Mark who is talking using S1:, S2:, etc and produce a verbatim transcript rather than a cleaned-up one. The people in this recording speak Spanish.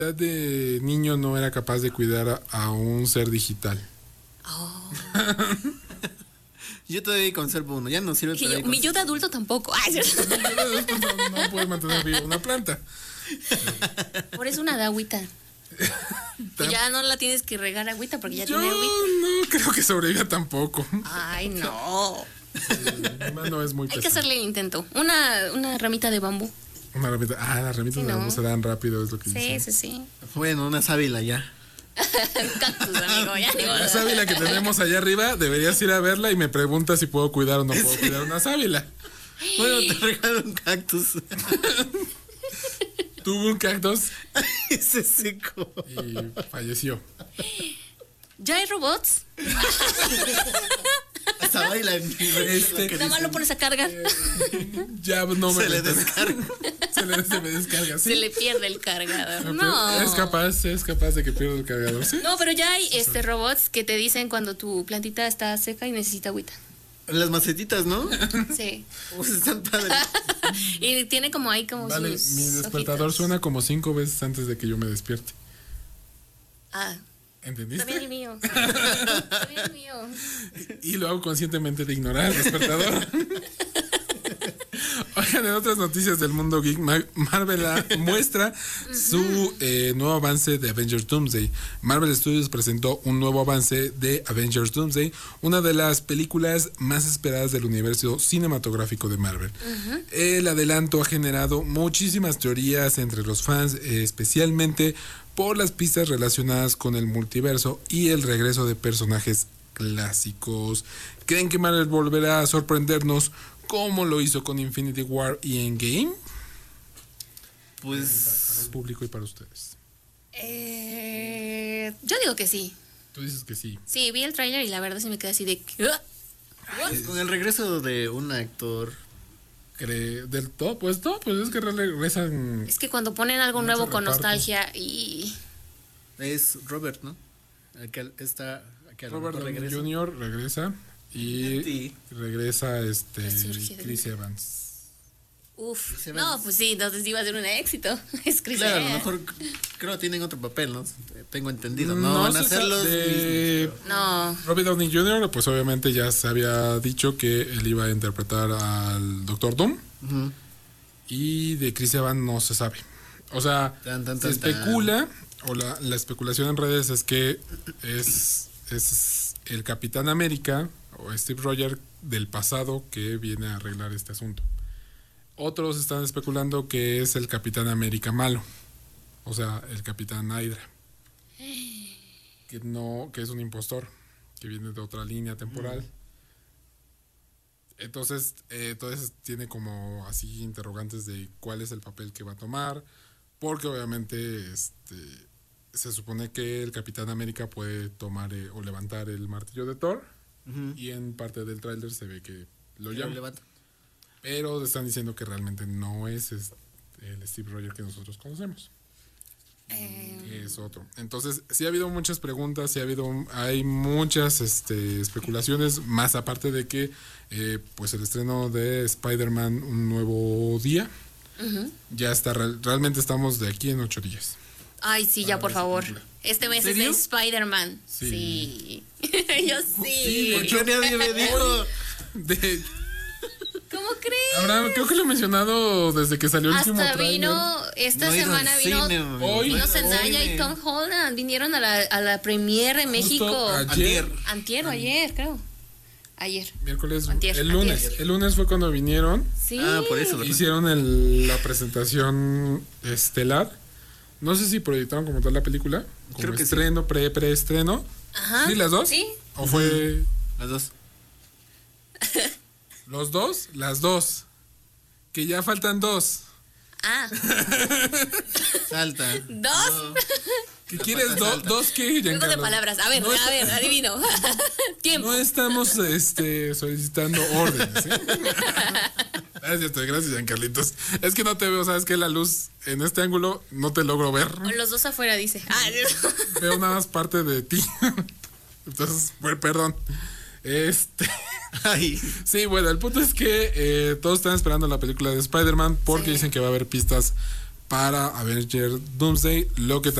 S1: de niño no era capaz de cuidar a, a un ser digital.
S2: Oh.
S3: Yo todavía conservo uno, ya no sirve.
S2: Que yo, mi yo de adulto tampoco. Ay,
S1: no, no puede mantener viva una planta.
S2: por eso una da agüita. Pues ya no la tienes que regar agüita porque ya
S1: Yo
S2: tiene agüita.
S1: no creo que sobreviva tampoco.
S2: Ay, no.
S1: Sí, no es muy
S2: Hay que
S1: pesado.
S2: hacerle el intento. Una, una ramita de bambú.
S1: Una ramita. Ah, las ramitas
S2: Sí,
S1: de
S2: no.
S1: bambú se dan rápido, es lo que
S2: Sí,
S1: dicen.
S2: sí, sí.
S3: Bueno, una sábila ya.
S2: Un cactus, amigo. Ya ni
S1: La
S2: modo.
S1: sábila que tenemos allá arriba, deberías ir a verla y me preguntas si puedo cuidar o no puedo cuidar una sábila.
S3: Bueno, te regalo un cactus.
S1: Tuve un cactus
S3: Se secó.
S1: y falleció.
S2: ¿Ya hay robots?
S3: Hasta baila en mi
S1: Este-
S3: que
S2: Nada más
S3: dice,
S2: lo pones a cargar.
S1: Ya no me
S3: se le descarga.
S1: se le, se me descarga, ¿sí?
S2: Se le pierde el cargador.
S1: Pero
S2: No.
S1: Es capaz, es capaz de que pierda el cargador, ¿sí?
S2: No, pero ya hay este robots que te dicen cuando tu plantita está seca y necesita agüita.
S3: Las macetitas, ¿no?
S2: Sí.
S3: Pues están padres.
S2: Y tiene como ahí como
S1: Vale,
S2: sus
S1: mi despertador
S2: hojitas.
S1: suena como cinco veces antes de que yo me despierte.
S2: Ah,
S1: ¿Entendiste?
S2: también el mío. También el mío.
S1: Y lo hago conscientemente de ignorar el despertador. Oigan, en otras noticias del mundo geek, Ma- Marvel ah, muestra su eh, nuevo avance de Avengers Doomsday. Marvel Studios presentó un nuevo avance de Avengers Doomsday, una de las películas más esperadas del universo cinematográfico de Marvel. El adelanto ha generado muchísimas teorías entre los fans, eh, especialmente por las pistas relacionadas con el multiverso y el regreso de personajes clásicos. ¿Creen que Marvel volverá a sorprendernos como lo hizo con Infinity War y Endgame? Para
S3: Pues
S1: el público y para ustedes.
S2: Eh, yo digo que sí.
S1: Tú dices que sí.
S2: Sí, vi el tráiler y la verdad sí me quedé así de... ¿qué?
S3: pues, con el regreso de un actor.
S1: Cre- ¿Del todo? Pues no, pues es que regresan.
S2: Es que cuando ponen algo
S1: Mucho
S2: nuevo con
S1: reparto.
S2: nostalgia y...
S3: Es Robert, ¿no? Aquel está. Que a lo
S1: Robert
S3: mejor
S1: Downey
S3: regresa.
S1: junior regresa y
S3: Sí.
S1: regresa este
S2: Resurge de
S1: Chris
S2: vida.
S1: Evans.
S2: Uf,
S3: Se
S2: no,
S3: ven-
S2: pues sí, entonces iba a ser un éxito. Es Chris
S3: Claro, a lo
S2: Evans.
S3: mejor creo que tienen otro papel, ¿no? Tengo entendido. No,
S1: No
S3: van a
S1: se
S3: ser
S1: sa-
S3: los
S1: de-
S3: mismos.
S2: No,
S1: Robert Downey junior, pues obviamente ya se había dicho que él iba a interpretar al Doctor Doom.
S3: Ujú.
S1: Y de Chris Evans no se sabe. O sea,
S3: Tan, tan,
S1: se
S3: tan, tan.
S1: especula, o la, la especulación en redes es que es, es el Capitán América o Steve Rogers del pasado que viene a arreglar este asunto. Otros están especulando que es el Capitán América malo, o sea, el Capitán Hydra, que no, que es un impostor, que viene de otra línea temporal. Entonces, eh, entonces tiene como así interrogantes de cuál es el papel que va a tomar, porque obviamente este se supone que el Capitán América puede tomar eh, o levantar el martillo de Thor,
S3: Ujú.
S1: y en parte del tráiler se ve que lo
S3: Lo
S1: llama.
S3: levanta.
S1: Pero están diciendo que realmente no es, es el Steve Rogers que nosotros conocemos.
S2: eh,
S1: Es otro. Entonces, sí ha habido muchas preguntas, sí ha habido, hay muchas este, especulaciones, más aparte de que eh, pues el estreno de Spider-Man Un Nuevo Día
S2: ujú.
S1: ya está, real- realmente estamos de aquí en ocho días.
S2: Ay, sí, ya,
S1: Para
S2: por
S1: esa
S2: favor.
S1: película.
S2: Este mes
S3: ¿En
S2: es de
S3: serio?
S2: Spider-Man.
S1: Sí.
S2: Sí. Yo sí.
S3: ¿Por qué nadie me dijo?
S1: De,
S2: ¿Cómo crees?
S1: Abraham, creo que lo he mencionado desde que salió el último
S2: Hasta
S1: tráiler.
S2: vino, esta
S3: No he ido al
S2: semana vino,
S3: cine, amigo.
S1: Hoy-
S2: vino
S3: No he ido al
S2: Zendaya
S3: cine.
S2: y Tom Holland. Vinieron a la, a la premiere en
S1: Justo
S2: México.
S1: ayer,
S3: Antier.
S2: Antier o ayer, creo. Ayer.
S1: miércoles,
S2: Antier,
S1: el lunes.
S2: antier.
S1: El lunes fue cuando vinieron.
S2: Sí.
S3: Ah, por eso, ¿verdad?
S1: Hicieron el- la presentación estelar. No sé si proyectaron como tal la película. Como
S3: Creo que sí.
S1: estreno, pre, preestreno.
S2: Ajá.
S1: ¿Sí, las dos?
S2: Sí.
S1: ¿O fue
S3: Las dos.
S1: los dos? Las dos. Que ya faltan dos.
S2: Ah,
S3: Salta.
S2: dos.
S1: ¿Qué quieres? Do- ¿Dos qué,
S2: Juego de
S1: Giancarlo?
S2: palabras. A ver,
S1: No
S2: a ver, adivino. Tiempo.
S1: No estamos este, solicitando órdenes. ¿sí? Ah, es cierto, gracias, Giancarlitos. Es que no te veo, sabes que la luz en este ángulo no te logro ver.
S2: Los dos afuera, dice. Ah,
S1: Veo nada más parte de ti. Entonces, bueno, perdón. Este.
S3: Ay.
S1: Sí, bueno, el punto es que eh, todos están esperando la película de Spider-Man porque
S2: Sí.
S1: dicen que va a haber pistas para Avengers Doomsday, lo que